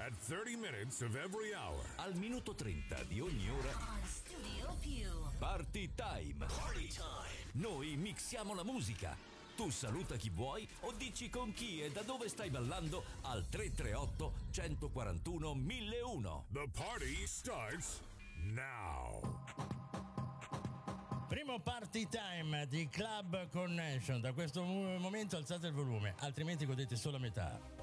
At 30 minutes of every hour. Al minuto 30 di ogni ora. On Studio Più. Party time. Party time. Noi mixiamo la musica. Tu saluta chi vuoi o dici con chi e da dove stai ballando al 338 141 1001. The party starts now. Primo party time di Club Connection. Da questo momento alzate il volume, altrimenti godete solo a metà.